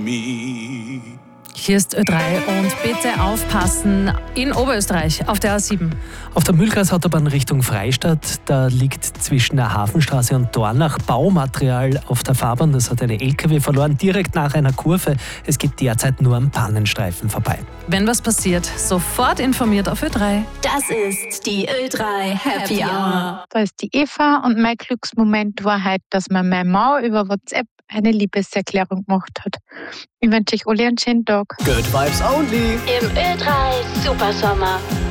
me. Hier ist Ö3 und bitte aufpassen in Oberösterreich auf der A7. Auf der Mühlgrasautobahn Richtung Freistadt, da liegt zwischen der Hafenstraße und Dornach Baumaterial auf der Fahrbahn. Das hat eine LKW verloren, direkt nach einer Kurve. Es geht derzeit nur am Pannenstreifen vorbei. Wenn was passiert, sofort informiert auf Ö3. Das ist die Ö3 Happy Hour. Da ist die Eva und mein Glücksmoment war heute, dass mir meine Mama über WhatsApp eine Liebeserklärung gemacht hat. Ich wünsche euch alle einen schönen Tag. Good vibes only. Im Ö3 Supersommer.